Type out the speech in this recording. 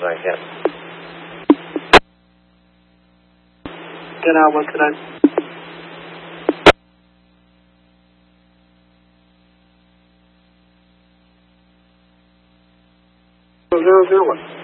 right here. Get out, what can I? Zero, zero, one.